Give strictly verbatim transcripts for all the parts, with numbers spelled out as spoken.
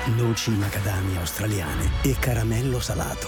noci macadamia australiane e caramello salato.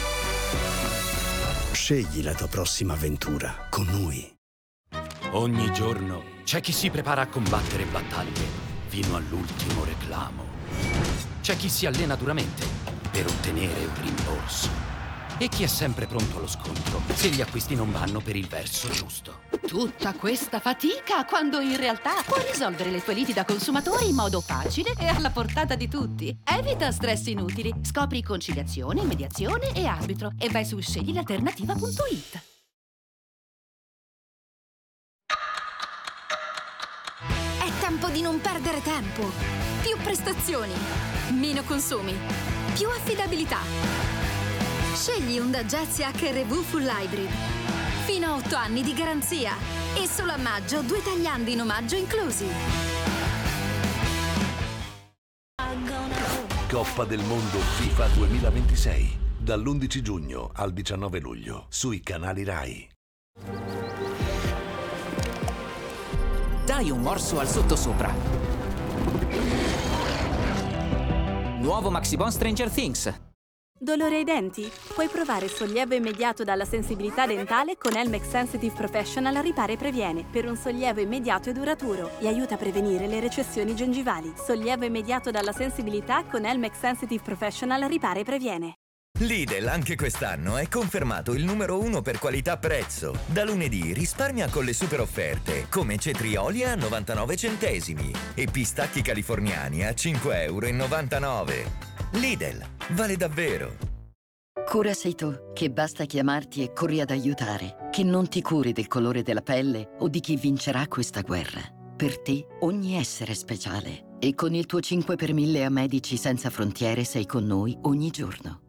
Scegli la tua prossima avventura con noi. Ogni giorno c'è chi si prepara a combattere battaglie fino all'ultimo reclamo. C'è chi si allena duramente per ottenere un rimborso. E chi è sempre pronto allo scontro se gli acquisti non vanno per il verso giusto. Tutta questa fatica quando in realtà puoi risolvere le tue liti da consumatore in modo facile e alla portata di tutti. Evita stress inutili. Scopri conciliazione, mediazione e arbitro e vai su scegli l'alternativa punto it. È tempo di non perdere tempo. Più prestazioni, meno consumi, più affidabilità. Scegli Honda Jazz H R V Full Hybrid. Fino a otto anni di garanzia. E solo a maggio due tagliandi in omaggio inclusi. Coppa del Mondo FIFA duemilaventisei. Dall'undici giugno al diciannove luglio. Sui canali Rai. Dai un morso al sottosopra. Nuovo Maxibon Stranger Things. Dolore ai denti? Puoi provare sollievo immediato dalla sensibilità dentale con Elmex Sensitive Professional Ripara e Previene per un sollievo immediato e duraturo e aiuta a prevenire le recessioni gengivali. Sollievo immediato dalla sensibilità con Elmex Sensitive Professional Ripara e Previene. Lidl anche quest'anno è confermato il numero uno per qualità-prezzo. Da lunedì risparmia con le super offerte, come cetrioli a novantanove centesimi e pistacchi californiani a cinque virgola novantanove euro. Lidl, vale davvero. Cura sei tu, che basta chiamarti e corri ad aiutare, che non ti curi del colore della pelle o di chi vincerà questa guerra. Per te ogni essere è speciale e con il tuo cinque per mille a Medici Senza Frontiere sei con noi ogni giorno.